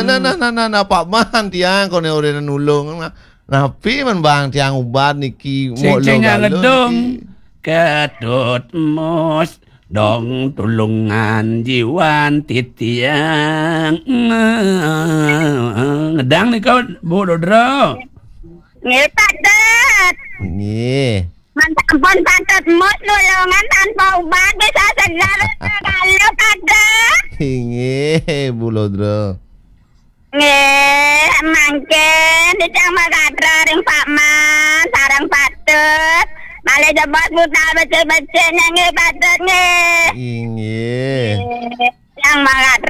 Nah, Pak Man tiang kono ora nulung. Napi man bang tiang ubat niki Sing galon ngedong niki. ketut mus dong tulungan jiwan titiang ngedang nih kau bodoh dro. Padat. Nggih. Ampun padat mus nulungan tanpa obat bisa segar kalau padat. Nggih, Bu Lodro. Mangken dicang magadra ring Pak Man sarang patut. Malah jebot buta becek-beceknya padat Nggih. yang magadra